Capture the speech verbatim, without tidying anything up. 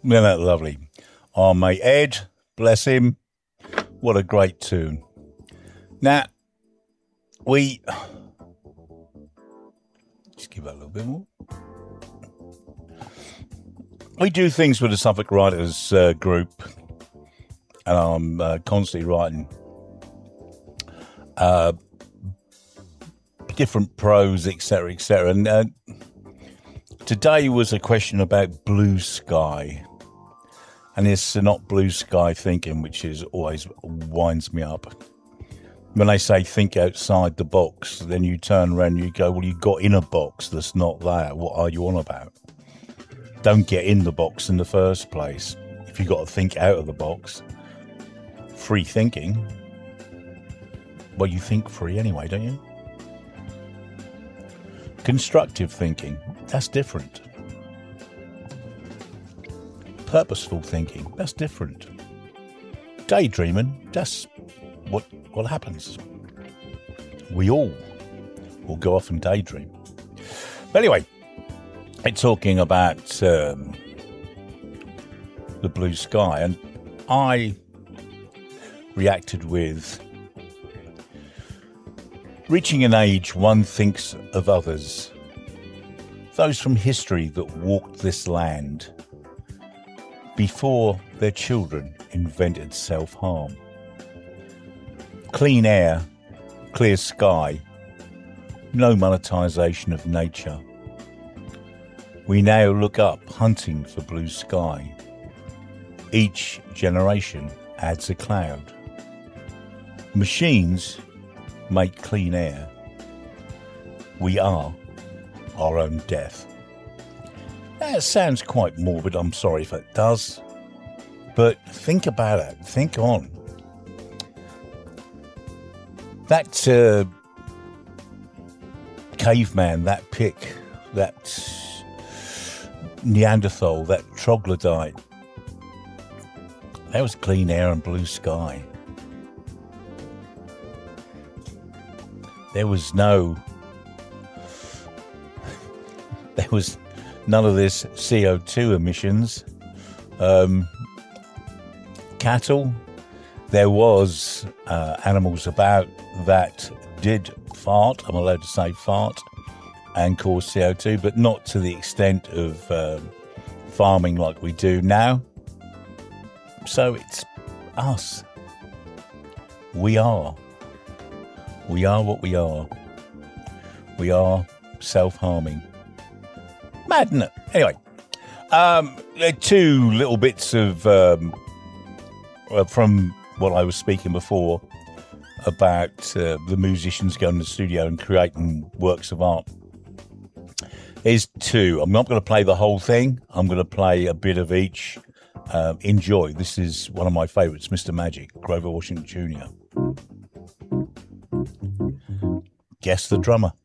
Isn't that lovely? Our mate Ed, bless him. What a great tune. Now, we... Just give that a little bit more. We do things with the Suffolk Writers uh, group, and I'm uh, constantly writing uh, different prose, et cetera, et cetera. And uh, today was a question about blue sky. And it's not blue sky thinking, which is always winds me up. When they say think outside the box, then you turn around and you go, well, you got in a box that's not there. What are you on about? Don't get in the box in the first place. If you've got to think out of the box, free thinking. Well, you think free anyway, don't you? Constructive thinking, that's different. Purposeful thinking, that's different. Daydreaming, that's what what happens. We all will go off and daydream. But anyway, it's talking about um, the blue sky, and I reacted with reaching an age one thinks of others, those from history that walked this land before their children invented self-harm. Clean air, clear sky, no monetization of nature. We now look up hunting for blue sky. Each generation adds a cloud. Machines make clean air. We are our own death. That sounds quite morbid, I'm sorry if it does. But think about it, think on. That uh, caveman, that pick, that Neanderthal, that troglodyte, that was clean air and blue sky. There was no, there was none of this C O two emissions. Um, cattle, there was uh, animals about that did fart, I'm allowed to say fart, and cause C O two, but not to the extent of uh, farming like we do now. So it's us. We are. We are what we are. We are self-harming. Mad, isn't it? Anyway, um, two little bits of um, from what I was speaking before about uh, the musicians going to the studio and creating works of art. There's two. I'm not going to play the whole thing. I'm going to play a bit of each. Uh, enjoy. This is one of my favourites, Mister Magic, Grover Washington Junior Guess the drummer.